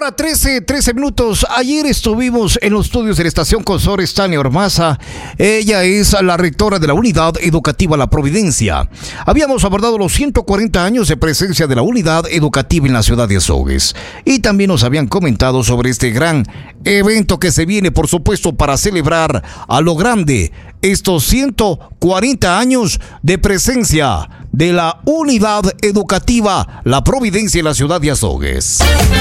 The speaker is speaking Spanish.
hora 13 minutos. Ayer estuvimos en los estudios de la estación con Sor Tania Ormaza. Ella es la rectora de la Unidad Educativa La Providencia. Habíamos abordado los 140 años de presencia de la Unidad Educativa en la ciudad de Azogues. Y también nos habían comentado sobre este gran evento que se viene, por supuesto, para celebrar a lo grande estos 140 años de presencia de la Unidad Educativa La Providencia en la ciudad de Azogues.